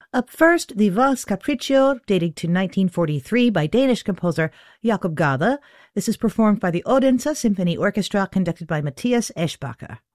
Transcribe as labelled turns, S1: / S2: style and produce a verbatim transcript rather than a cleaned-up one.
S1: Up first, the Valse Capriccio, dating to nineteen forty-three by Danish composer Jakob Gade. This is performed by the Odense Symphony Orchestra, conducted by Matthias Eschbacher.